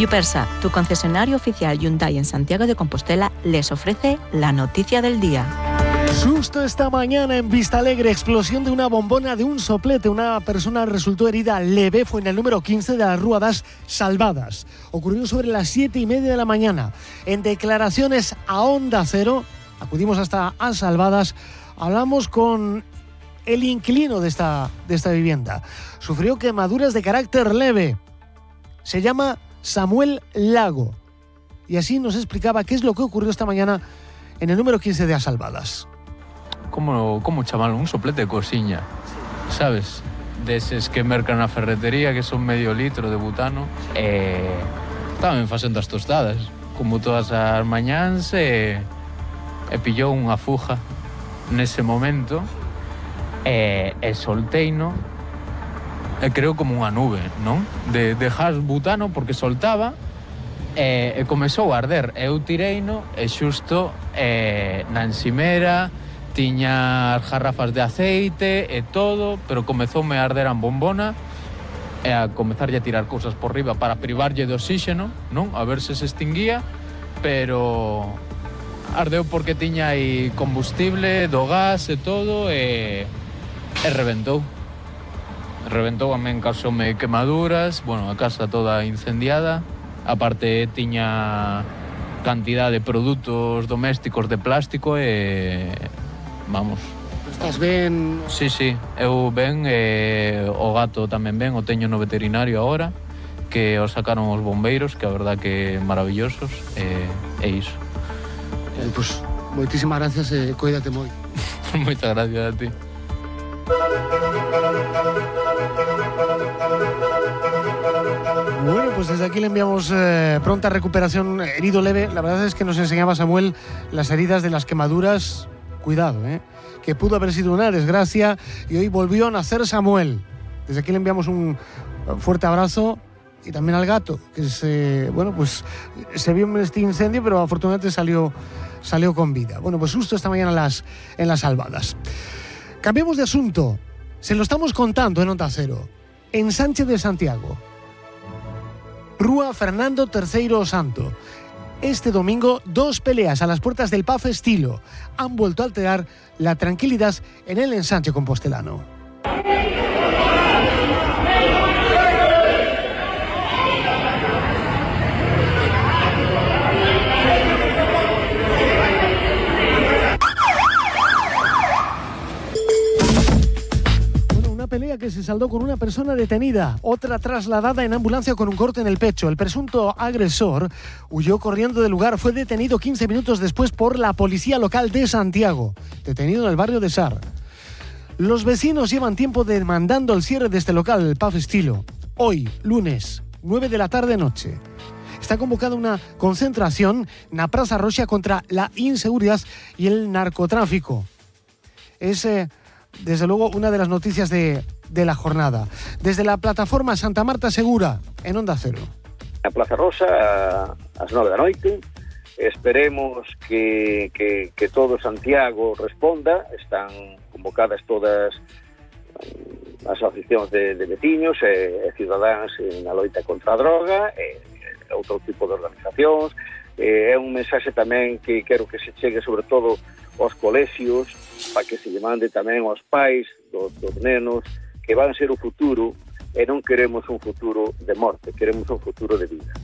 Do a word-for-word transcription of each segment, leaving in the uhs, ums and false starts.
Yupersa, tu concesionario oficial Hyundai en Santiago de Compostela, les ofrece la noticia del día. Susto esta mañana en Vistalegre, explosión de una bombona de un soplete. Una persona resultó herida leve, fue en el número quince de las Rúa das Salvadas. Ocurrió sobre las siete y media de la mañana. En declaraciones a Onda Cero, acudimos hasta a Salvadas, hablamos con el inquilino de esta, de esta vivienda. Sufrió quemaduras de carácter leve. Se llama Samuel Lago. Y así nos explicaba qué es lo que ocurrió esta mañana en el número quince de As Salvadas. Como, como chaval, un soplete de cosiña, sabes? Deses que mercan na ferretería, que son medio litro de butano. E estaban facendo as tostadas, como todas as mañáns, e, e pillou unha fuga nese momento, e, e solteino, e creo como unha nube, non? De dejar butano porque soltaba, e, e comezou a arder. Eu tireino, e xusto e, na encimera tiña as garrafas de aceite e todo, pero comezoume a arder a bombona e a comezarlle a tirar cousas por riba para privarlle de oxígeno, non? A ver se se extinguía, pero ardeu porque tiña aí combustible do gas e todo, e, e reventou. Reventou, a men causoume quemaduras, bueno, a casa toda incendiada, aparte tiña cantidad de produtos domésticos de plástico e vamos. Estás ben? Sí, sí, eu ben, e o gato tamén ben, o teño no veterinario agora, que o sacaron os bombeiros, que a verdad que maravillosos, e, e iso. Eh, pues, moitísimas gracias e eh, cuídate moi. Moitas gracias a ti. Bueno, pues desde aquí le enviamos eh, pronta recuperación, herido leve. La verdad es que nos enseñaba Samuel las heridas de las quemaduras. Cuidado, ¿eh? Que pudo haber sido una desgracia y hoy volvió a nacer Samuel. Desde aquí le enviamos un fuerte abrazo y también al gato, que se, bueno, pues se vio en este incendio, pero afortunadamente salió, salió con vida. Bueno, pues justo esta mañana en las, en las Salvadas. Cambiemos de asunto. Se lo estamos contando en Onda Cero. En Sánchez de Santiago, Rúa Fernando terceiro Santo. Este domingo, dos peleas a las puertas del Pub Estilo han vuelto a alterar la tranquilidad en el ensanche compostelano. Pelea que se saldó con una persona detenida, otra trasladada en ambulancia con un corte en el pecho. El presunto agresor huyó corriendo del lugar, fue detenido quince minutos después por la policía local de Santiago, detenido en el barrio de Sar. Los vecinos llevan tiempo demandando el cierre de este local, el Pub Estilo. Hoy, lunes, nueve de la tarde noche, está convocada una concentración en la Praza Roxa contra la inseguridad y el narcotráfico. Es... Eh, Desde luego, una de las noticias de, de la jornada. Desde la plataforma Santa Marta Segura, en Onda Cero. A Plaza Rosa, ás nove da noite. Esperemos que, que, que todo Santiago responda. Están convocadas todas as asociacións de, de veciños e, e cidadáns na loita contra a droga, e, e outro tipo de organizacións. É un mensaxe tamén que quero que se chegue sobre todo aos colexios, para que se lle mande tamén aos pais dos, dos nenos, que van ser o futuro, e non queremos un futuro de morte, queremos un futuro de vida.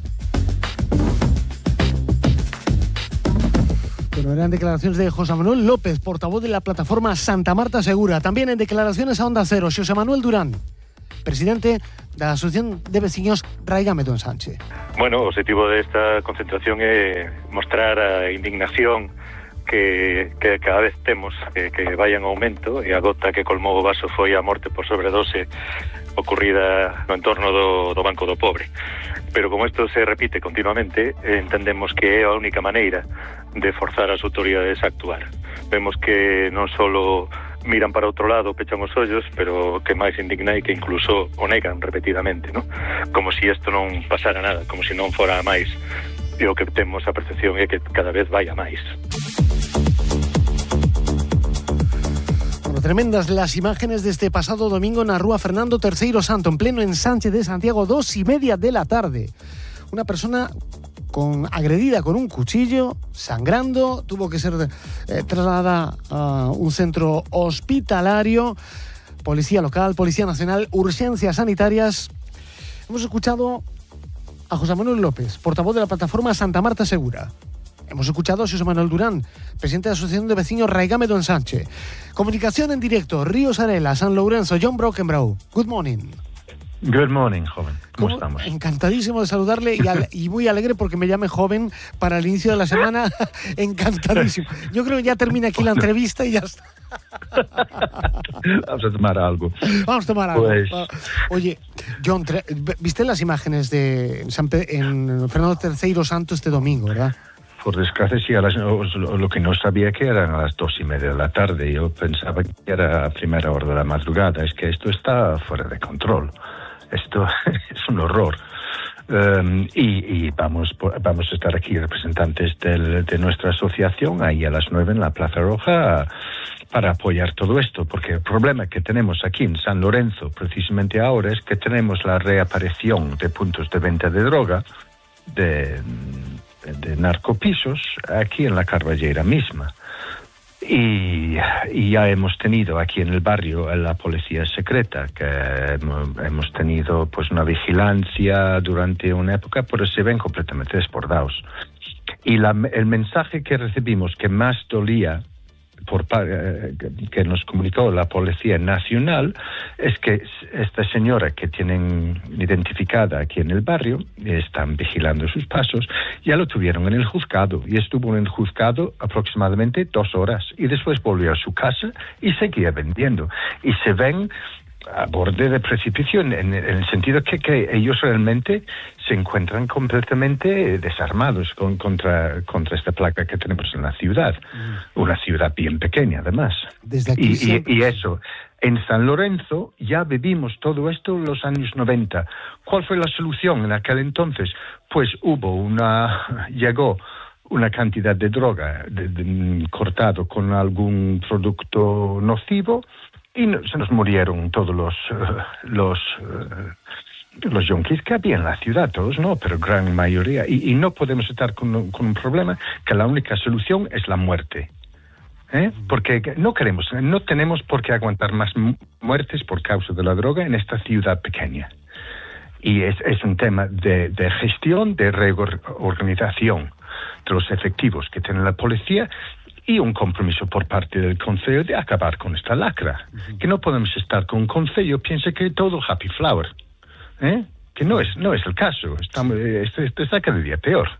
Bueno, eran declaraciones de José Manuel López, portavoz de la plataforma Santa Marta Segura. También en declaraciones a Onda Cero, José Manuel Durán, presidente da Asociación de Veciños Raigámedo en Sánchez. Bueno, o objetivo desta concentración é mostrar a indignación que, que cada vez temos, que, que vai en aumento, e a gota que colmou o vaso foi a morte por sobredose ocurrida no entorno do, do Banco do Pobre. Pero como isto se repite continuamente, entendemos que é a única maneira de forzar as autoridades a actuar. Vemos que non só miran para outro lado, pechan os ollos, pero que máis indigna e que incluso o negan repetidamente, ¿no? Como si isto non pasara nada, como si non fora máis. E o que temos a percepción é que cada vez vai a máis. Bueno, tremendas las imágenes de este pasado domingo en la Rúa Fernando terceiro Santo, en pleno ensanche de Santiago, dos y media de la tarde. una persona con agredida con un cuchillo, sangrando, tuvo que ser eh, trasladada a un centro hospitalario. Policía local, Policía Nacional, urgencias sanitarias. Hemos escuchado a José Manuel López, portavoz de la plataforma Santa Marta Segura. Hemos escuchado a José Manuel Durán, presidente de la Asociación de Vecinos Raigámedo en Sánchez. Comunicación en directo, Ríos Arela, San Lourenço, John Brockenbrough. Good morning. Good morning, joven. ¿Cómo, ¿Cómo estamos? Encantadísimo de saludarle y, al, y muy alegre porque me llame joven para el inicio de la semana. Encantadísimo. Yo creo que ya termina aquí la entrevista y ya está. Vamos a tomar algo. Vamos a tomar algo. Pues... Oye, John, ¿viste las imágenes de San Pe- en Fernando tercero Santo este domingo, verdad? Por desgracia, sí, a las, lo que no sabía que eran a las dos y media de la tarde. Yo pensaba que era a primera hora de la madrugada. Es que esto está fuera de control. Esto es un horror. Um, y y vamos, vamos a estar aquí representantes del, de nuestra asociación ahí a las nueve en la Plaza Roja para apoyar todo esto, porque el problema que tenemos aquí en San Lorenzo precisamente ahora es que tenemos la reaparición de puntos de venta de droga, de, de narcopisos aquí en la Carballera misma. Y, y ya hemos tenido aquí en el barrio la policía secreta, que hemos, hemos tenido pues una vigilancia durante una época, pero se ven completamente desbordados. Y la, el mensaje que recibimos que más dolía, por eh, que nos comunicó la Policía Nacional, es que esta señora que tienen identificada aquí en el barrio, están vigilando sus pasos, ya lo tuvieron en el juzgado y estuvo en el juzgado aproximadamente dos horas y después volvió a su casa y seguía vendiendo. Y se ven a borde de precipicio en, en, en el sentido que, que ellos realmente se encuentran completamente desarmados con, contra, contra esta plaga que tenemos en la ciudad. Mm. Una ciudad bien pequeña, además. Desde aquí y, siempre... y, y eso, en San Lorenzo ya vivimos todo esto en los años noventa. ¿Cuál fue la solución en aquel entonces? Pues hubo una... llegó una cantidad de droga de, de, cortado con algún producto nocivo y no, se nos murieron todos los uh, los uh, los yonkis que había en la ciudad, todos no, pero gran mayoría. Y, y no podemos estar con, con un problema que la única solución es la muerte. ¿Eh? Porque no queremos, no tenemos por qué aguantar más muertes por causa de la droga en esta ciudad pequeña. Y es, es un tema de, de gestión, de reorganización de los efectivos que tiene la policía y un compromiso por parte del Concello de acabar con esta lacra. Uh-huh. Que no podemos estar con un Concello, piensa que todo happy flower. ¿Eh? Que no es, no es el caso. Estamos, esto, esto está cada día peor.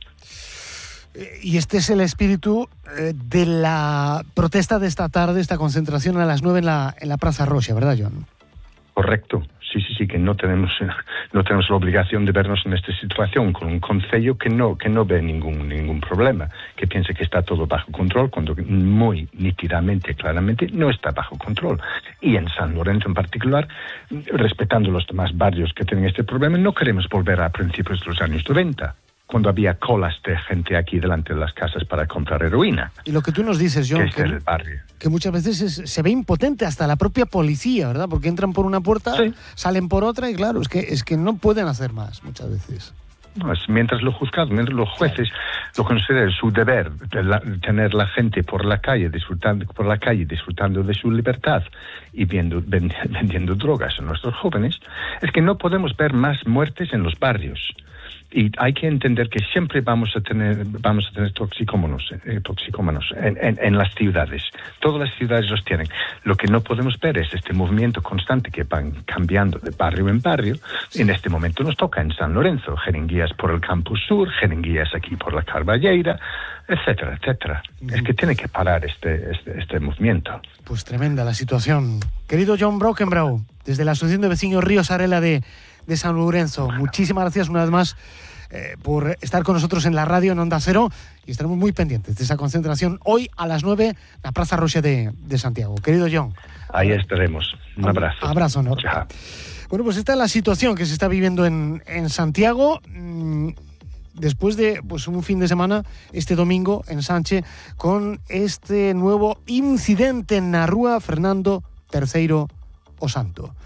Y este es el espíritu eh, de la protesta de esta tarde, esta concentración a las nueve en la, en la Plaza Roja, ¿verdad, John? Correcto. Sí, sí, sí, que no tenemos no tenemos la obligación de vernos en esta situación con un concello que no que no ve ningún ningún problema, que piensa que está todo bajo control, cuando muy nítidamente, claramente, no está bajo control. Y en San Lorenzo en particular, respetando los demás barrios que tienen este problema, no queremos volver a principios de los años noventa. Cuando había colas de gente aquí delante de las casas para comprar heroína. Y lo que tú nos dices, John, que, que, que muchas veces es, se ve impotente hasta la propia policía, ¿verdad? Porque entran por una puerta, sí, salen por otra y claro, es que es que no pueden hacer más muchas veces. No, es mientras los juzgados, mientras los jueces, claro, lo consideran su deber de la, tener la gente por la calle disfrutando por la calle disfrutando de su libertad y viendo, vend, vendiendo drogas a nuestros jóvenes, es que no podemos ver más muertes en los barrios. Y hay que entender que siempre vamos a tener vamos a tener toxicómanos, eh, toxicómanos en, en, en las ciudades. Todas las ciudades los tienen. Lo que no podemos ver es este movimiento constante que van cambiando de barrio en barrio. Sí. En este momento nos toca en San Lorenzo, jeringuillas por el Campus Sur, jeringuillas aquí por la Carballera, etcétera, etcétera. Mm. Es que tiene que parar este, este, este movimiento. Pues tremenda la situación. Querido John Brockenbrough, desde la Asociación de Vecinos Ríos Arela de de San Lorenzo. Bueno. Muchísimas gracias una vez más eh, por estar con nosotros en la radio en Onda Cero y estaremos muy pendientes de esa concentración hoy a las nueve en la Plaza Roja de, de Santiago. Querido John. Ahí estaremos. Un abrazo. Un abrazo enorme. Chao. Bueno, pues esta es la situación que se está viviendo en, en Santiago mmm, después de pues, un fin de semana, este domingo en Sánchez, con este nuevo incidente en la Rúa Fernando tercero o Santo.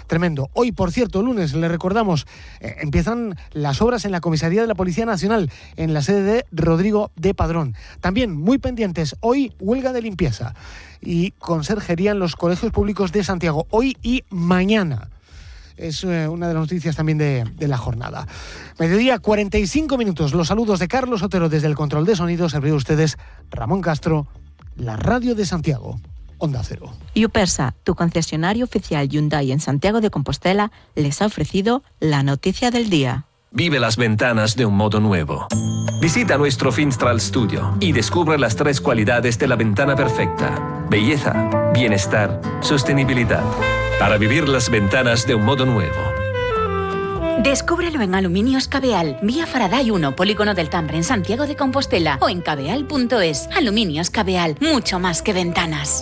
tremendo. Hoy, por cierto, lunes, le recordamos, eh, empiezan las obras en la comisaría de la Policía Nacional, en la sede de Rodrigo de Padrón. También, muy pendientes, hoy huelga de limpieza y conserjería en los colegios públicos de Santiago, hoy y mañana. Es eh, una de las noticias también de, de la jornada. Mediodía, cuarenta y cinco minutos. Los saludos de Carlos Otero desde el control de sonido. Servido a ustedes Ramón Castro, la radio de Santiago, Onda Cero. Yupersa, tu concesionario oficial Hyundai en Santiago de Compostela, les ha ofrecido la noticia del día. Vive las ventanas de un modo nuevo. Visita nuestro Finstral Studio y descubre las tres cualidades de la ventana perfecta: belleza, bienestar, sostenibilidad. Para vivir las ventanas de un modo nuevo. Descúbrelo en Aluminios Cabeal, vía Faraday uno, Polígono del Tambre, en Santiago de Compostela, o en cabeal punto es. Aluminios Cabeal, mucho más que ventanas.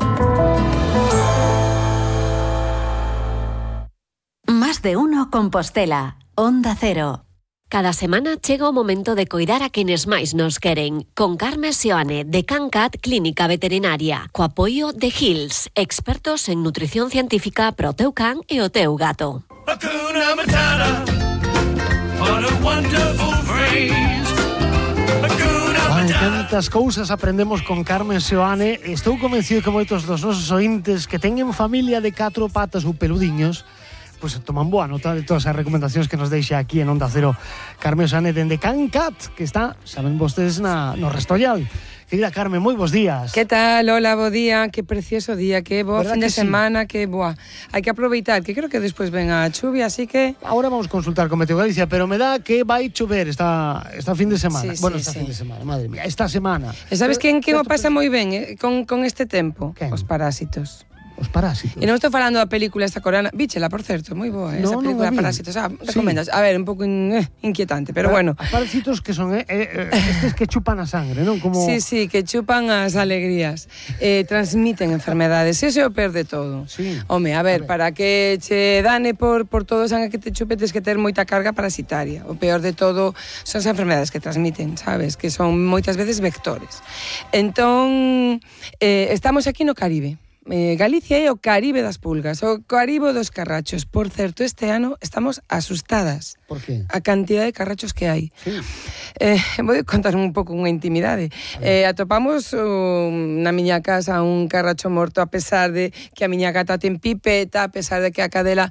Más de uno Compostela, Onda Cero. Cada semana chega o momento de coidar a quenes máis nos queren. Con Carme Seoane, de CanCat Clínica Veterinaria. Co apoio de Hills, expertos en nutrición científica pro teu can e o teu gato. Hakuna Matata, what a wonderful phrase. Ai, tantas cousas aprendemos con Carmen Seoane. Estou convencido que moitos dos nosos ointes que teñen familia de catro patas ou peludiños pues toman boa nota de todas as recomendacións que nos deixa aquí en Onda Cero Carmen Seoane dende CanCat, que está, saben vostedes, na, no Restollal. Querida Carmen, moi bons días. Que tal? Hola, bo día, que precioso día, que bo fin de sí? semana, que boa. Hai que aproveitar, que creo que despois ven a chuvia, así que... Ahora vamos a consultar con Meteo Galicia, pero me da que vai chover esta, esta fin de semana. Sí, bueno, sí, esta sí. fin de semana, madre mía, esta semana. E sabes quen que o pasa pues... moi ben eh, con, con este tempo? ¿Quen? Os parásitos. Os parásitos. E non estou falando da película esta coreana, víchela, por certo, moi boa, eh, no, esa película no Parásitos. Ah, sí. recomendas. A ver, un pouco in, eh, inquietante, pero bueno. Os parásitos que son eh, eh, estes que chupan a sangre, non? Como... Sí, sí, que chupan as alegrías. Eh, transmiten enfermedades, ese é o peor de todo. Sí. Home, a ver, a ver, para que che dane por, por todo o sangue que te chupe, tens que ter moita carga parasitaria. O peor de todo son as enfermedades que transmiten, sabes? Que son moitas veces vectores. Entón, eh, estamos aquí no Caribe. Eh, Galicia é o Caribe das pulgas, o Caribe dos carrachos. Por certo, este ano estamos asustadas. Por qué? A cantidad de carrachos que hai. Sí. Eh, vou contar un pouco unha intimidade. Eh, atopamos um, na miña casa un carracho morto, a pesar de que a miña gata ten pipeta, a pesar de que a cadela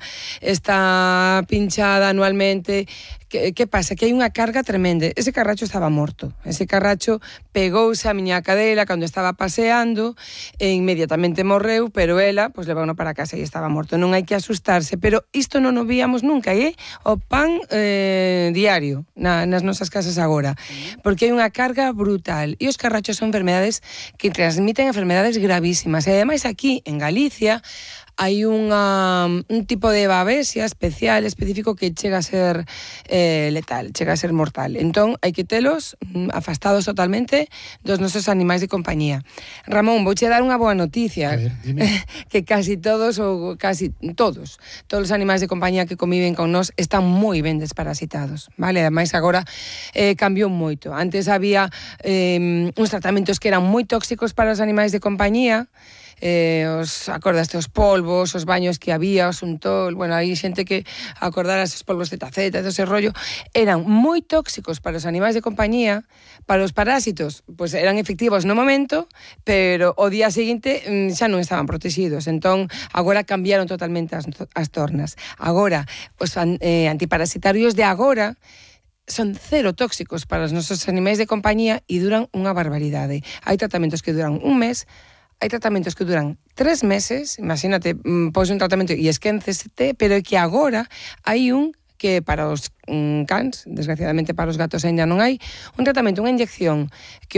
está pinchada anualmente. Que, que pasa? Que hai unha carga tremenda. Ese carracho estaba morto. Ese carracho pegouse a miña cadela cando estaba paseando e inmediatamente morreu, pero ela, pois, levouno para casa e estaba morto. Non hai que asustarse, pero isto non o víamos nunca, é o pan eh, diario na, nas nosas casas agora, porque hai unha carga brutal e os carrachos son enfermedades que transmiten enfermedades gravísimas e ademais aquí en Galicia hai unha, un tipo de babesia especial, específico, que chega a ser eh, letal, chega a ser mortal. Entón, hai que telos afastados totalmente dos nosos animais de compañía. Ramón, vouche dar unha boa noticia. A ver, dime. Que casi todos, ou casi todos, todos os animais de compañía que conviven con nós están moi ben desparasitados, vale? Ademais, agora eh, cambiou moito. Antes había eh, uns tratamentos que eran moi tóxicos para os animais de compañía, eh, os, acordaste, os polvos, os baños que había, os untol, bueno, hai xente que acordaras os polvos de taceta, todo ese rollo, eran moi tóxicos para os animais de compañía, para os parásitos, pois eran efectivos no momento, pero o día seguinte xa non estaban protegidos, entón agora cambiaron totalmente as, as tornas. Agora, os eh, antiparasitarios de agora son cero tóxicos para os nosos animais de compañía e duran unha barbaridade. Hai tratamentos que duran un mes, hai tratamentos que duran tres meses, imagínate, pos un tratamento e esquénceste, pero que agora hai un que para os mm, cans, desgraciadamente para os gatos ainda non hai, un tratamento, unha inyección que